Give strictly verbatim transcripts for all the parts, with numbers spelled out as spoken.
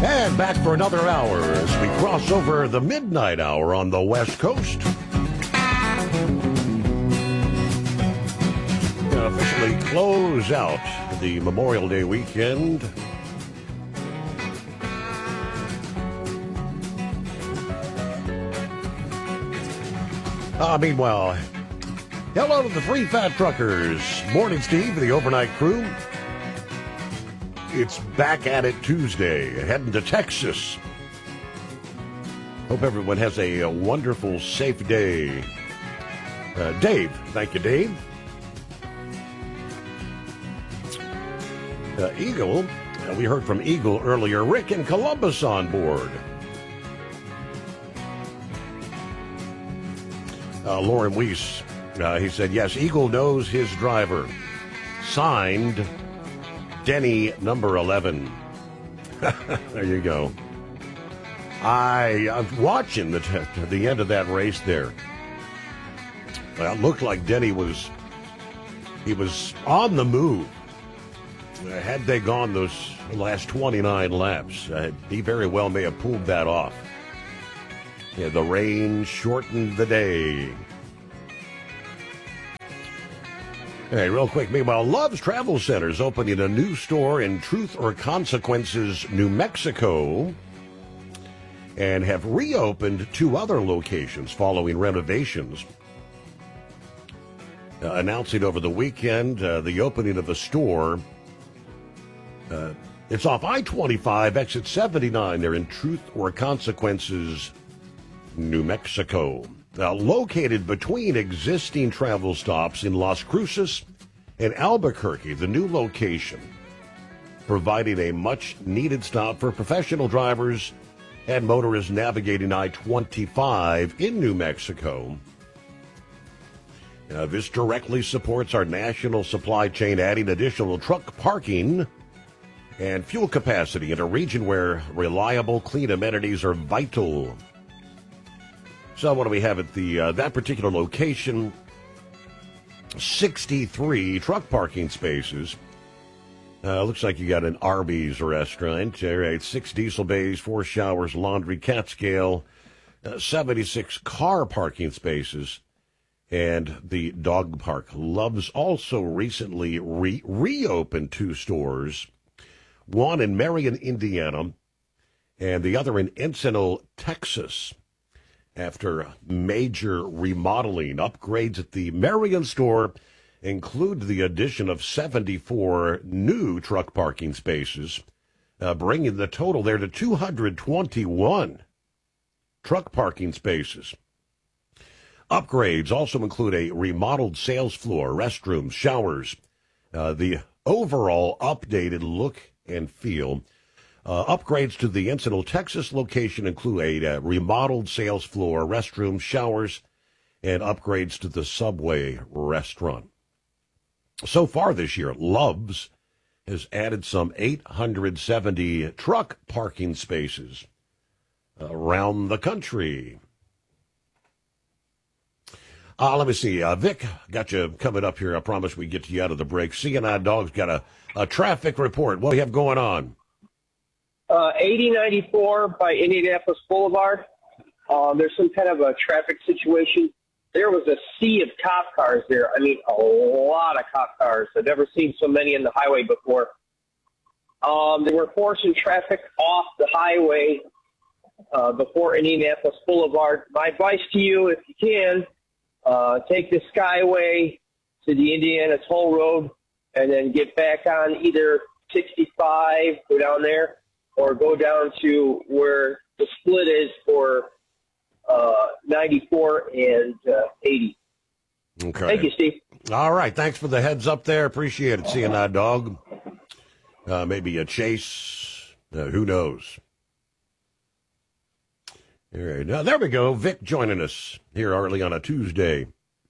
And back for another hour as we cross over the midnight hour on the West Coast. Uh, officially close out the Memorial Day weekend. Uh, meanwhile, hello to the Three Fat Truckers. Morning, Steve, the overnight crew. It's back at it Tuesday, heading to Texas. Hope everyone has a, a wonderful, safe day. Uh, Dave, thank you, Dave. Uh, Eagle, uh, we heard from Eagle earlier. Rick in Columbus on board. Uh, Lauren Weiss, uh, he said, yes, Eagle knows his driver. Signed, Denny number eleven. There you go. I, I was watching the, t- the end of that race there. Well, it looked like Denny was, he was on the move. Uh, had they gone those last twenty-nine laps, uh, he very well may have pulled that off. Yeah, the rain shortened the day. Hey, real quick, meanwhile, Love's Travel Center is opening a new store in Truth or Consequences, New Mexico, and have reopened two other locations following renovations. Uh, announcing over the weekend uh, the opening of the store. Uh, it's off I twenty-five, exit seventy-nine. They're in Truth or Consequences, New Mexico. Uh, located between existing travel stops in Las Cruces and Albuquerque, the new location, providing a much-needed stop for professional drivers and motorists navigating I twenty-five in New Mexico. Uh, this directly supports our national supply chain, adding additional truck parking and fuel capacity in a region where reliable, clean amenities are vital. So what do we have at the uh, that particular location? sixty-three truck parking spaces. Uh, looks like you got an Arby's restaurant. All right, six diesel bays, four showers, laundry, cat scale, uh, seventy-six car parking spaces, and the dog park. Love's also recently re- reopened two stores, one in Marion, Indiana, and the other in Encino, Texas. After major remodeling, upgrades at the Marion store include the addition of seventy-four new truck parking spaces, uh, bringing the total there to two hundred twenty-one truck parking spaces. Upgrades also include a remodeled sales floor, restrooms, showers, uh, the overall updated look and feel. Uh, upgrades to the Encino, Texas location include a uh, remodeled sales floor, restrooms, showers, and upgrades to the Subway restaurant. So far this year, Love's has added some eight hundred seventy truck parking spaces around the country. Uh, let me see. Uh, Vic, got you coming up here. I promise we get to you out of the break. C and I Dog's got a, a traffic report. What do you have going on? Uh, eighty ninety-four by Indianapolis Boulevard. Um, there's some kind of a traffic situation. There was a sea of cop cars there. I mean, a lot of cop cars. I've never seen so many in the highway before. Um, they were forcing traffic off the highway uh, before Indianapolis Boulevard. My advice to you, if you can, uh, take the Skyway to the Indiana Toll Road and then get back on either sixty-five, go down there, or go down to where the split is for uh, ninety-four and uh, eighty. Okay. Thank you, Steve. All right. Thanks for the heads up there. Appreciate it, C and I Dog. Uh, maybe a chase. Uh, who knows? All right. Now, there we go. Vic joining us here early on a Tuesday.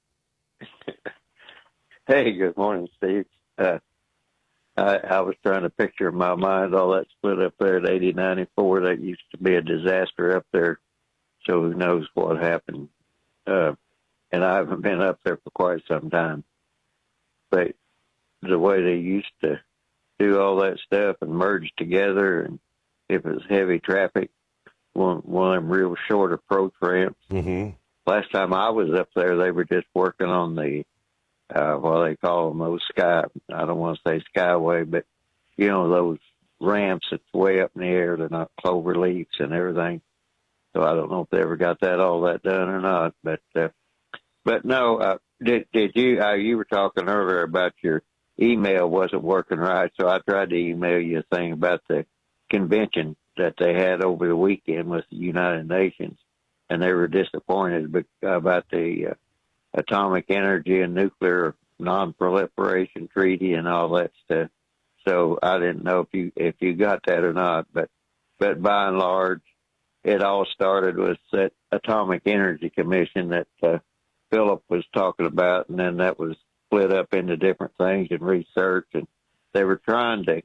Hey, good morning, Steve. Uh, I, I was trying to picture in my mind all that split up there at eighty ninety-four. That used to be a disaster up there, so who knows what happened. Uh, and I haven't been up there for quite some time. But the way they used to do all that stuff and merge together, and if it was heavy traffic, one, one of them real short approach ramps. Mm-hmm. Last time I was up there, they were just working on the, uh, what they call them, those sky, I don't want to say skyway, but, you know, those ramps that's way up in the air. They're not clover leaves and everything. So I don't know if they ever got that all that done or not. But uh, but no, uh, did did you? Uh, you were talking earlier about your email wasn't working right, so I tried to email you a thing about the convention that they had over the weekend with the United Nations, and they were disappointed about the uh, atomic energy and nuclear non-proliferation treaty and all that stuff. So I didn't know if you if you got that or not, but but by and large, it all started with that Atomic Energy Commission that uh, Philip was talking about, and then that was split up into different things and research, and they were trying to.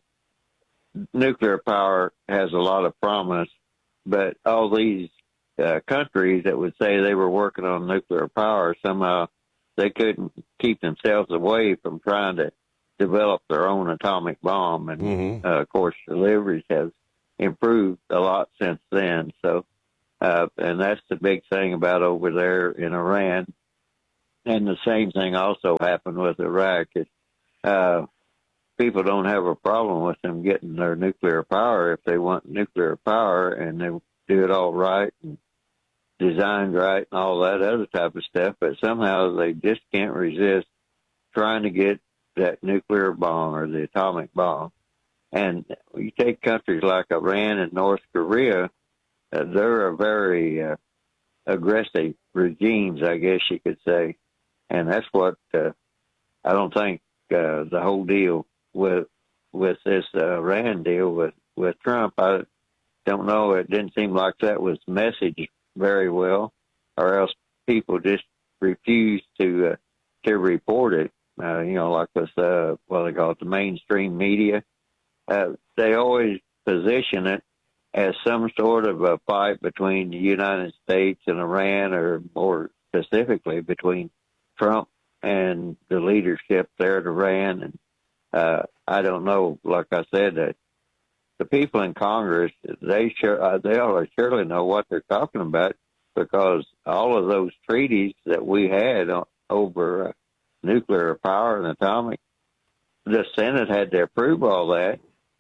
Nuclear power has a lot of promise, but all these uh, countries that would say they were working on nuclear power, somehow they couldn't keep themselves away from trying to develop their own atomic bomb. And, mm-hmm. uh, of course, deliveries have improved a lot since then. So, uh, and that's the big thing about over there in Iran. And the same thing also happened with Iraq. Is, uh, people don't have a problem with them getting their nuclear power if they want nuclear power and they do it all right and designed right and all that other type of stuff. But somehow they just can't resist trying to get that nuclear bomb or the atomic bomb. And you take countries like Iran and North Korea, uh, they're a very uh, aggressive regimes, I guess you could say. And that's what uh, I don't think uh, the whole deal with with this uh, Iran deal with, with Trump, I don't know, it didn't seem like that was messaged very well, or else people just refused to uh, to report it. Uh, you know, like with, uh, what they call it, the mainstream media. Uh, they always position it as some sort of a fight between the United States and Iran, or more specifically between Trump and the leadership there at Iran. And uh, I don't know, like I said, that the people in Congress, they sure, uh, they ought to surely know what they're talking about, because all of those treaties that we had over uh, nuclear power and atomic, the Senate had to approve all that.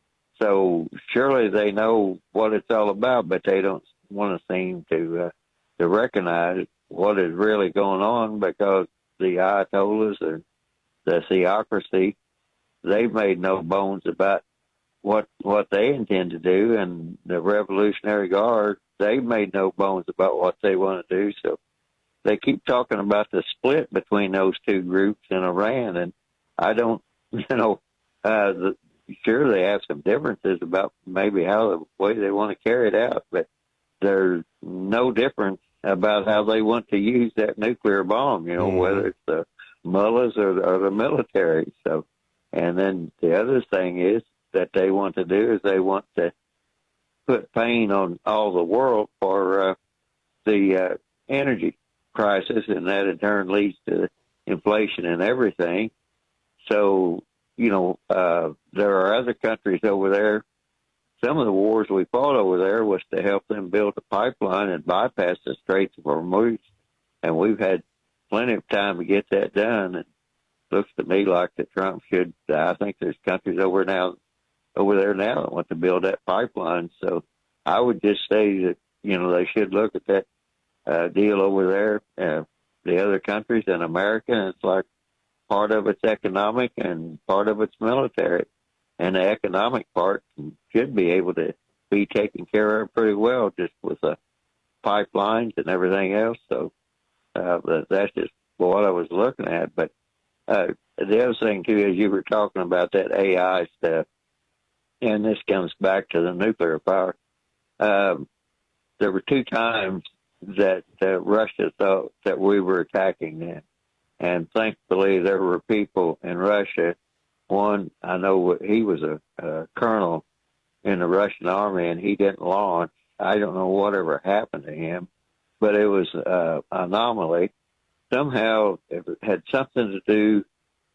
So surely they know what it's all about, but they don't want to seem to uh, to recognize what is really going on, because the Ayatollahs and the theocracy, they've made no bones about what what they intend to do, and the Revolutionary Guard, they've made no bones about what they want to do. So they keep talking about the split between those two groups in Iran, and I don't, you know, uh, the, sure they have some differences about maybe how the way they want to carry it out, but there's no difference about how they want to use that nuclear bomb, you know, mm-hmm. whether it's the mullahs or, or the military. So, and then the other thing is that they want to do is they want to put pain on all the world for uh, the uh, energy crisis, and that in turn leads to inflation and everything. So, you know, uh, there are other countries over there. Some of the wars we fought over there was to help them build a pipeline and bypass the Straits of Hormuz, and we've had plenty of time to get that done. And it looks to me like that Trump should. I think there's countries over now, over there now that want to build that pipeline. So I would just say that, you know, they should look at that uh, deal over there, uh, the other countries in America, and it's like part of it's economic and part of it's military. And the economic part should be able to be taken care of pretty well, just with the pipelines and everything else. So uh, that's just what I was looking at. But uh, the other thing, too, is you were talking about that A I stuff, and this comes back to the nuclear power. Um, there were two times that uh, Russia thought that we were attacking them. And thankfully, there were people in Russia. One, I know he was a, a colonel in the Russian army, and he didn't launch. I don't know whatever happened to him, but it was uh, an anomaly. Somehow it had something to do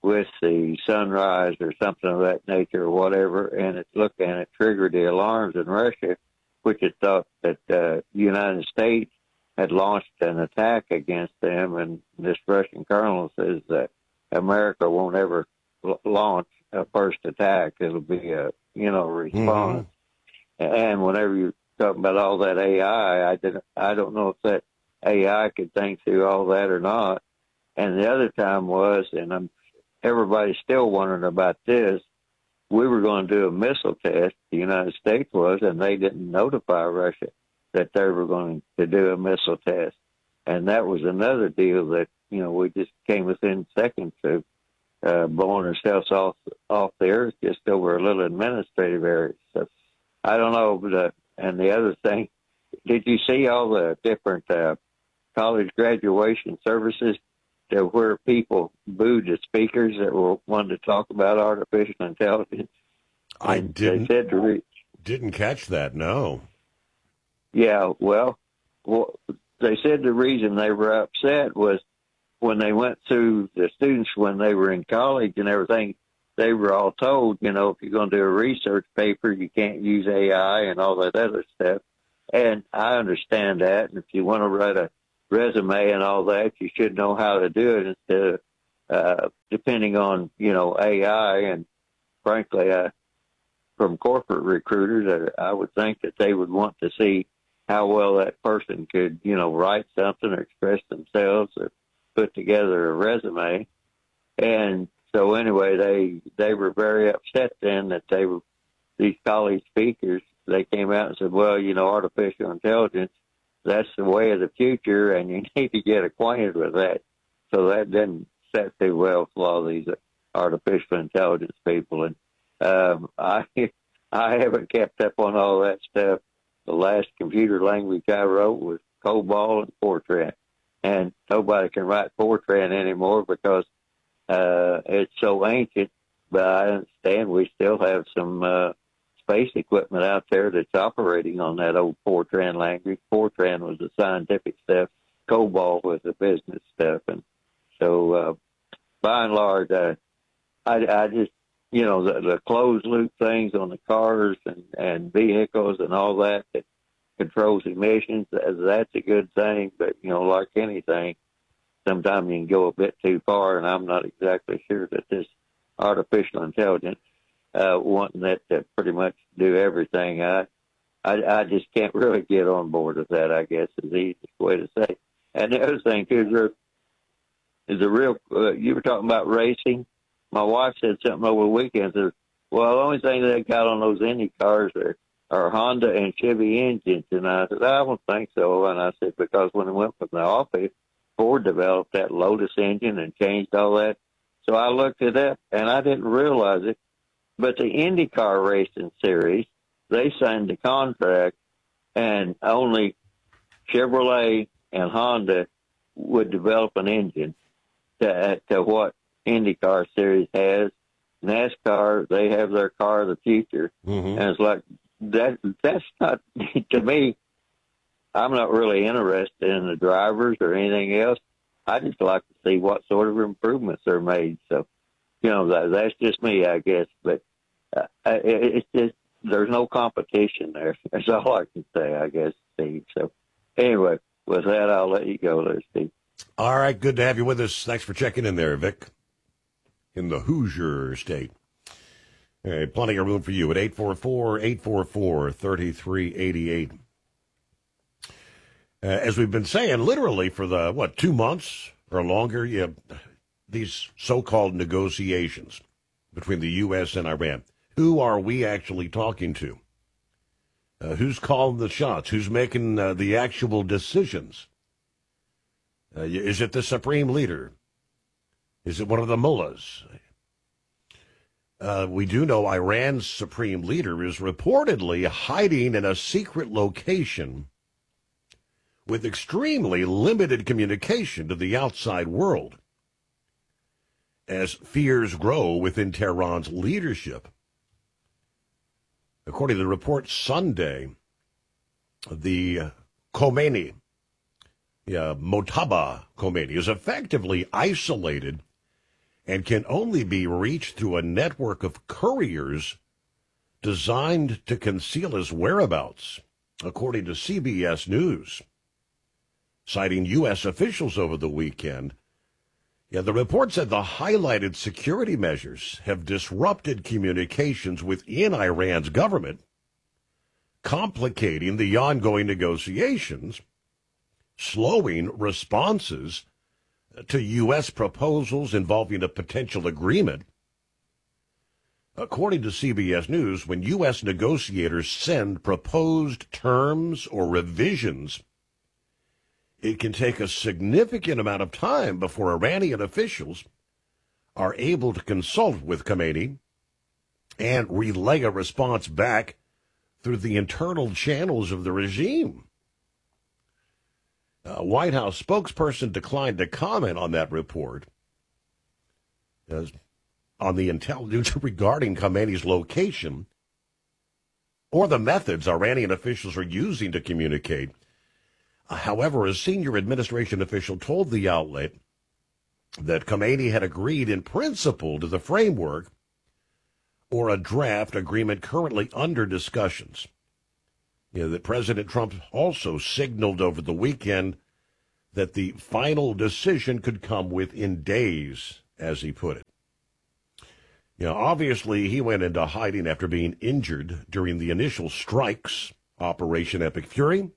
with the sunrise or something of that nature or whatever, and it looked and it triggered the alarms in Russia, which it thought that uh, the United States had launched an attack against them, and this Russian colonel says that America won't ever l- launch a first attack. It'll be a, you know, response. Mm-hmm. And whenever you're talking about all that A I, I, didn't, I don't know if that A I could think through all that or not. And the other time was, and I'm, everybody's still wondering about this, we were going to do a missile test, the United States was, and they didn't notify Russia that they were going to do a missile test. And that was another deal that, you know, we just came within seconds of uh, blowing ourselves off off the earth just over a little administrative area. So I don't know. But, uh, and the other thing, did you see all the different uh, college graduation services that where people booed the speakers that were wanting to talk about artificial intelligence? I and didn't, they said to re- didn't catch that, no. Yeah, well, well, they said the reason they were upset was when they went through the students when they were in college and everything, they were all told, you know, if you're going to do a research paper, you can't use A I and all that other stuff. And I understand that. And if you want to write a resume and all that, you should know how to do it instead of, uh, depending on, you know, A I. And frankly, uh, from corporate recruiters, uh, I would think that they would want to see how well that person could, you know, write something or express themselves or put together a resume. And so anyway, they, they were very upset then that they were, these college speakers, they came out and said, well, you know, artificial intelligence, that's the way of the future, and you need to get acquainted with that. So that didn't set too well for all these artificial intelligence people. And um, I I haven't kept up on all that stuff. The last computer language I wrote was COBOL and Fortran. And nobody can write Fortran anymore because uh, it's so ancient. But I understand we still have some uh, space equipment out there that's operating on that old Fortran language. Fortran was the scientific stuff. COBOL was the business stuff. And so, uh, by and large, uh, I, I just, you know, the, the closed loop things on the cars and, and vehicles and all that that controls emissions, that's a good thing. But, you know, like anything, sometimes you can go a bit too far, and I'm not exactly sure that this artificial intelligence, uh, wanting that to pretty much do everything, I, I, I just can't really get on board with that, I guess, is the easiest way to say. And the other thing, too, is, there, is a real, uh, you were talking about racing. My wife said something over the weekend. Said, well, the only thing they got on those Indy cars are, are Honda and Chevy engines. And I said, I don't think so. And I said, because when it went from the office, Ford developed that Lotus engine and changed all that. So I looked it up, and I didn't realize it. But the IndyCar racing series, they signed the contract, and only Chevrolet and Honda would develop an engine to, to what IndyCar series has. NASCAR, they have their car of the future. Mm-hmm. And it's like, that. that's not, to me, I'm not really interested in the drivers or anything else. I just like to see what sort of improvements are made. So, you know, that, that's just me, I guess. But uh, it, it's just, there's no competition there. That's all I can say, I guess, Steve. So, anyway, with that, I'll let you go there, Steve. All right, good to have you with us. Thanks for checking in there, Vic, in the Hoosier State. All right, plenty of room for you at eight four four, eight four four, three three eight eight. Uh, as we've been saying, literally for the, what, two months or longer, you have these so-called negotiations between the U S and Iran. Who are we actually talking to? Uh, who's calling the shots? Who's making uh, the actual decisions? Uh, is it the supreme leader? Is it one of the mullahs? Uh, we do know Iran's supreme leader is reportedly hiding in a secret location with extremely limited communication to the outside world as fears grow within Tehran's leadership. According to the report Sunday, the Khomeini, yeah, Mojtaba Khomeini, is effectively isolated and can only be reached through a network of couriers designed to conceal his whereabouts, according to C B S News. Citing U S officials over the weekend, yeah, the report said the highlighted security measures have disrupted communications within Iran's government, complicating the ongoing negotiations, slowing responses to U S proposals involving a potential agreement. According to C B S News, when U S negotiators send proposed terms or revisions, it can take a significant amount of time before Iranian officials are able to consult with Khamenei and relay a response back through the internal channels of the regime. A White House spokesperson declined to comment on that report as on the intelligence regarding Khamenei's location or the methods Iranian officials are using to communicate. However, a senior administration official told the outlet that Khamenei had agreed in principle to the framework or a draft agreement currently under discussions. You know, that President Trump also signaled over the weekend that the final decision could come within days, as he put it. You know, obviously, he went into hiding after being injured during the initial strikes, Operation Epic Fury.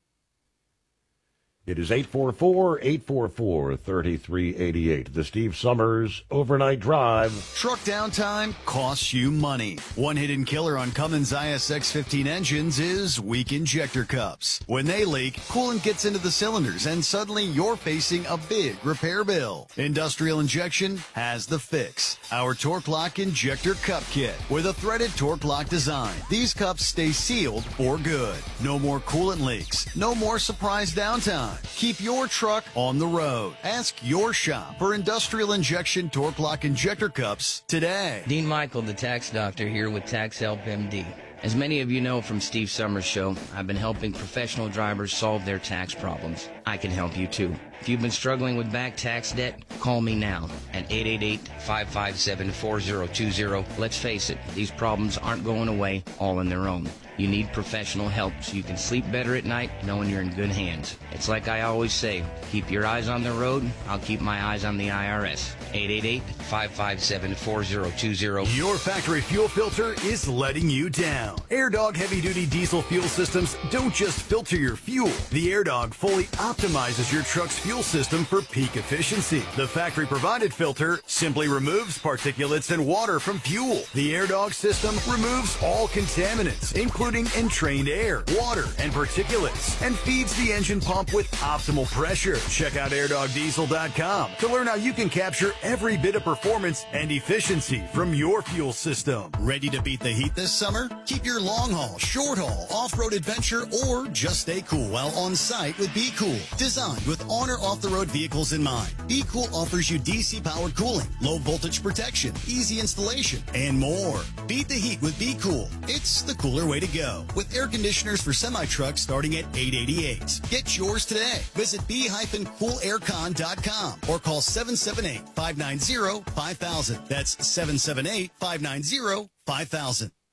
It is eight four four, eight four four, three three eight eight. The Steve Summers Overnight Drive. Truck downtime costs you money. One hidden killer on Cummins I S X fifteen engines is weak injector cups. When they leak, coolant gets into the cylinders and suddenly you're facing a big repair bill. Industrial Injection has the fix. Our Torque Lock Injector Cup Kit with a threaded Torque Lock design. These cups stay sealed for good. No more coolant leaks. No more surprise downtime. Keep your truck on the road. Ask your shop for Industrial Injection Torque Lock Injector Cups today. Dean Michael, the tax doctor, here with Tax Help M D. As many of you know from Steve Summers' show, I've been helping professional drivers solve their tax problems. I can help you too. If you've been struggling with back tax debt, call me now at eight eight eight, five five seven, four zero two zero. Let's face it, these problems aren't going away all on their own. You need professional help so you can sleep better at night knowing you're in good hands. It's like I always say, keep your eyes on the road, I'll keep my eyes on the I R S. eight eight eight, five five seven, four zero two zero. Your factory fuel filter is letting you down. AirDog heavy-duty diesel fuel systems don't just filter your fuel. The AirDog fully optimizes your truck's fuel system for peak efficiency. The factory-provided filter simply removes particulates and water from fuel. The AirDog system removes all contaminants, including including entrained air, water, and particulates, and feeds the engine pump with optimal pressure. Check out air dog diesel dot com to learn how you can capture every bit of performance and efficiency from your fuel system. Ready to beat the heat this summer? Keep your long haul, short haul, off-road adventure, or just stay cool while on site with Be Cool. Designed with on or off-the-road vehicles in mind, Be Cool offers you D C-powered cooling, low voltage protection, easy installation, and more. Beat the heat with Be Cool. It's the cooler way to go. With air conditioners for semi-trucks starting at eight hundred eighty-eight dollars. Get yours today. Visit be cool aircon dot com or call seven seven eight, five nine zero, five thousand. That's seven seven eight, five nine zero, five thousand.